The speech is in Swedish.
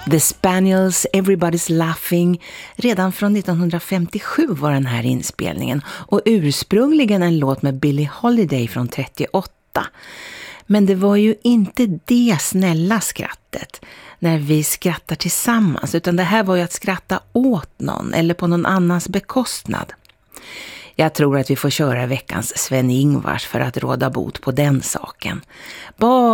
The Spaniels, Everybody's Laughing. Redan från 1957 var den här inspelningen och ursprungligen en låt med Billie Holiday från 38. Men det var ju inte det snälla skrattet när vi skrattar tillsammans, utan det här var ju att skratta åt någon eller på någon annans bekostnad. Jag tror att vi får köra veckans Sven-Ingvars för att råda bot på den saken.